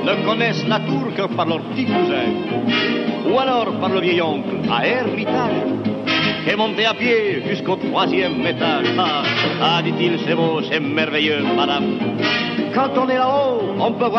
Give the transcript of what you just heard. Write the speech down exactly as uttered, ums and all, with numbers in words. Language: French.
ne connaissent la tour que par leur petit cousin, ou alors par le vieil oncle à Hermitage, qui est monté à pied jusqu'au troisième étage. Ah, ah dit-il, c'est beau, c'est merveilleux, madame. Quand on est là-haut, on peut voir